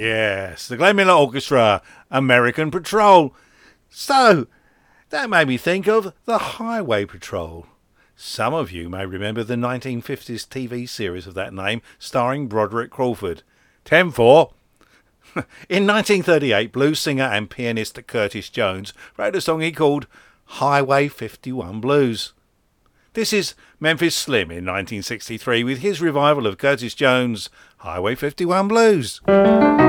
Yes, the Glenn Miller Orchestra, American Patrol. So, that made me think of the Highway Patrol. Some of you may remember the 1950s TV series of that name, starring Broderick Crawford. 10-4. In 1938, blues singer and pianist Curtis Jones wrote a song he called Highway 51 Blues. This is Memphis Slim in 1963 with his revival of Curtis Jones' Highway 51 Blues.